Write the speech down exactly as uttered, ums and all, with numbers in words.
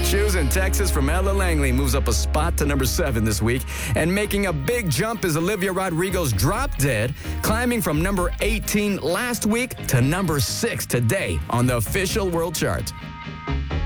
Choosing Texas from Ella Langley moves up a spot to number seven this week. And making a big jump is Olivia Rodrigo's Drop Dead, climbing from number eighteen last week to number six today on the official world chart.